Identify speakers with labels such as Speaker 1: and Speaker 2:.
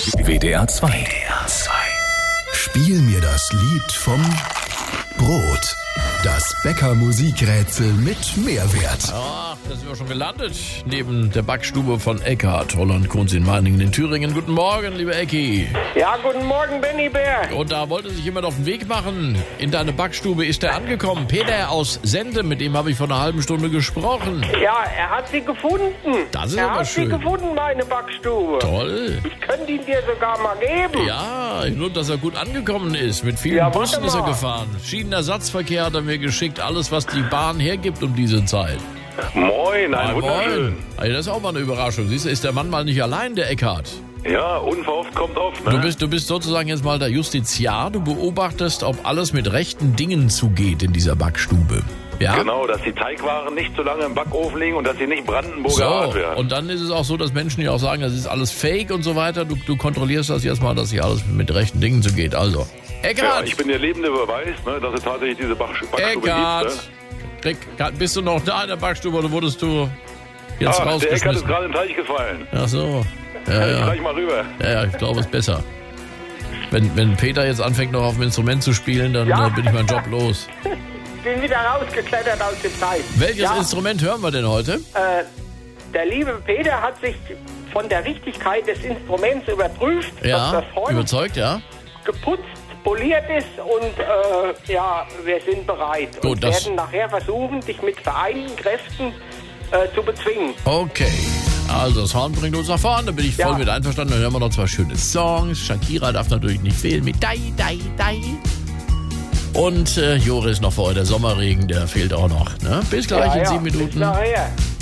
Speaker 1: WDR 2. Spiel mir das Lied vom Brot. Das Bäcker-Musikrätsel mit Mehrwert.
Speaker 2: Ach, da sind wir schon gelandet. Neben der Backstube von Eckhard, Holland Kunz in Meiningen in Thüringen. Guten Morgen, liebe Ecki.
Speaker 3: Ja, guten Morgen, Benny Bär.
Speaker 2: Und da wollte sich jemand auf den Weg machen. In deine Backstube ist er angekommen. Peter aus Sende, mit dem habe ich vor einer halben Stunde gesprochen.
Speaker 3: Ja, er hat sie gefunden.
Speaker 2: Das ist
Speaker 3: er
Speaker 2: aber
Speaker 3: hat
Speaker 2: schön.
Speaker 3: sie gefunden, meine Backstube.
Speaker 2: Toll.
Speaker 3: Ich könnte ihn dir sogar mal geben.
Speaker 2: Ja, nur, dass er gut angekommen ist. Mit vielen
Speaker 3: Ja, warte
Speaker 2: Bussen ist er
Speaker 3: mal.
Speaker 2: gefahren. Schienenersatzverkehr hat er mir geschickt. Alles, was die Bahn hergibt um diese Zeit.
Speaker 4: Moin, ein
Speaker 2: Ah,
Speaker 4: wunderschön.
Speaker 2: moin. Also, das ist auch mal eine Überraschung. Siehst du, ist der Mann mal nicht allein, der Eckhard.
Speaker 4: Ja, unverhofft kommt oft, ne?
Speaker 2: Du bist sozusagen jetzt mal der Justiziar. Du beobachtest, ob alles mit rechten Dingen zugeht in dieser Backstube. Ja?
Speaker 4: Genau, dass die Teigwaren nicht so lange im Backofen liegen und dass sie nicht Brandenburger Art
Speaker 2: So,
Speaker 4: werden.
Speaker 2: und dann ist es auch so, dass Menschen ja auch sagen, das ist alles Fake und so weiter. Du kontrollierst das jetzt mal, dass hier alles mit rechten Dingen zugeht. Also,
Speaker 4: Ja,
Speaker 2: Eckhard!
Speaker 4: ich bin der lebende Beweis, ne, dass es tatsächlich diese Backstube
Speaker 2: Eckhard!
Speaker 4: gibt. Ne?
Speaker 2: Bist du noch da in der Backstube oder wurdest du jetzt
Speaker 4: Ach, der Eckhard ist
Speaker 2: rausgeschmissen?
Speaker 4: gerade in den Teich gefallen.
Speaker 2: Ach so.
Speaker 4: Kann
Speaker 2: Ja,
Speaker 4: ich
Speaker 2: ja.
Speaker 4: gleich mal rüber.
Speaker 2: Ja, ich glaube, es ist besser. Wenn Peter jetzt anfängt, noch auf dem Instrument zu spielen, dann
Speaker 3: Ja.
Speaker 2: bin ich meinen Job los.
Speaker 3: Bin wieder rausgeklettert aus dem Teich.
Speaker 2: Welches
Speaker 3: ja,
Speaker 2: Instrument hören wir denn heute?
Speaker 3: Der liebe Peter hat sich von der Richtigkeit des Instruments überprüft,
Speaker 2: Ja,
Speaker 3: dass das Horn
Speaker 2: überzeugt, ja.
Speaker 3: geputzt, poliert ist und ja, wir sind bereit.
Speaker 2: Gut,
Speaker 3: und
Speaker 2: das-
Speaker 3: werden nachher versuchen, dich mit vereinten Kräften zu bezwingen.
Speaker 2: Okay, also das Horn bringt uns nach vorne, da bin ich voll
Speaker 3: Ja.
Speaker 2: mit einverstanden. Dann hören wir noch zwei schöne Songs. Shakira darf natürlich nicht fehlen mit Dai, Dai, Dai. Und Joris noch vor, der Sommerregen, der fehlt auch noch. Ne? Bis gleich in 7
Speaker 3: Bis
Speaker 2: Minuten.
Speaker 3: nachher.